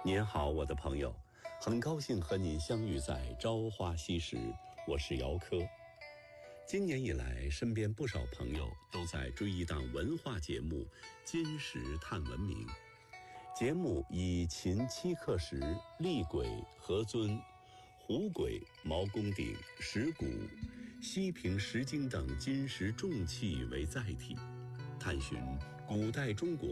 您好，我的朋友，很高兴和您相遇在朝花夕拾，我是姚科。今年以来，身边不少朋友都在追一档文化节目《今时探文明》。节目以秦七刻石、厉鬼、何尊、虎鬼、毛公鼎、石鼓、西平石经等金石重器为载体，探寻古代中国